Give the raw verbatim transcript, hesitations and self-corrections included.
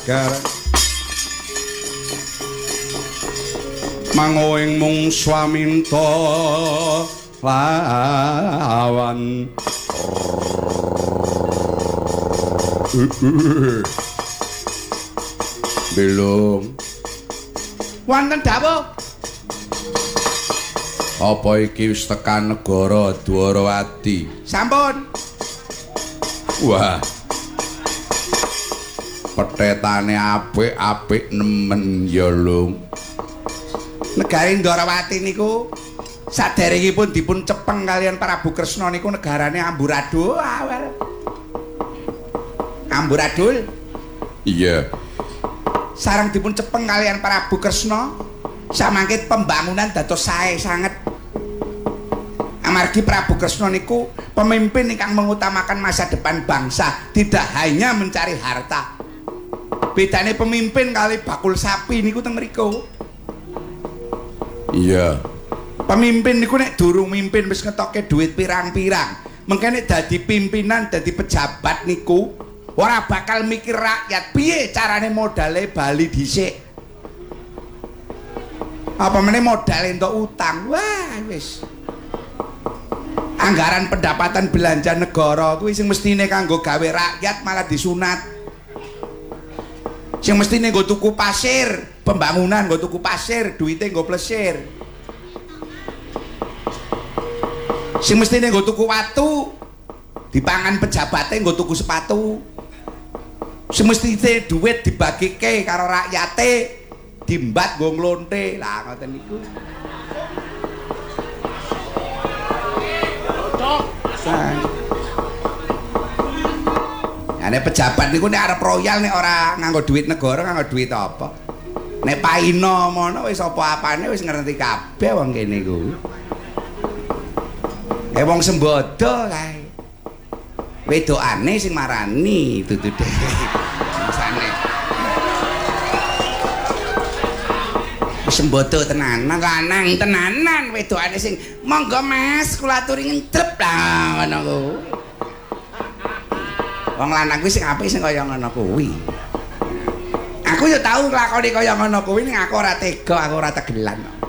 Garang mangoing mung swaminta lawan belum wonten dawuh apa iki wis tekan negara Dwarawati sampun wah petetane apik-apik nemen ya lung negari Dwarawati niku saderengipun dipun cepeng kalian Prabu Kresna niku negarane amburadul awal amburadul iya sareng dipun cepeng kalian Prabu Kresna samangke pembangunan dados sae sanget amargi Prabu Kresna niku pemimpin ingkang mengutamakan masa depan bangsa tidak hanya mencari harta bedane pemimpin kali bakul sapi niku teng mriku iya pemimpin niku nek durung mimpin wis ngetoke duit pirang-pirang mengke nek dadi pimpinan dadi pejabat niku ora bakal mikir rakyat piye carane modale bali dhisik apa meneh modal entuk utang wah wis anggaran pendapatan belanja negara kuwi sing mestine kanggo gawe rakyat malah disunat sing mestine nggo tuku pasir pembangunan nggo tuku pasir duwite nggo plesir sing mestine nggo tuku watu dipangan pejabatnya nggo tuku sepatu sing mestine duit dibagike karo rakyate dimbat nggo nglonte lah ngoten niku ane pejabat niku nek arep royal nek ora nganggo duit negara nganggo duit apa nek paino mono wis apa apane wis ngerti kabeh wong kene iku eh wong sembodo kae wedokane sing marani dudu dhewe misane sembodo tenanan lanang tenanan wedokane sing monggo Mas kula aturi ngendrep lah ngono ku wong lanang kuwi sing apik sing kaya ngono kuwi aku yo tau nglakoni kaya ngono kuwi ning aku ora tega aku ora tegelan